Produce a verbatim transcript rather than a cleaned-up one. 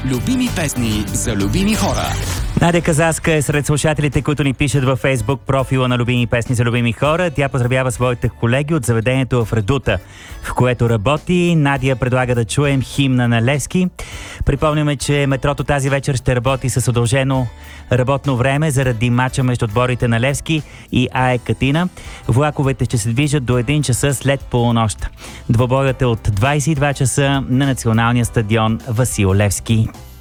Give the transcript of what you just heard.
Любими песни за любими хора. Надя Казаска е сред слушателите, които ни пишат във Фейсбук профила на Любими песни за любими хора. Тя поздравява своите колеги от заведението в Редута, в което работи. Надя предлага да чуем химна на Левски. Припомняме, че метрото тази вечер ще работи с удължено работно време заради мача между отборите на Левски и АЕК Катина. Влаковете ще се движат до един часа след полунощ. Двобоят е от двайсет и два часа на националния стадион Васил Левски.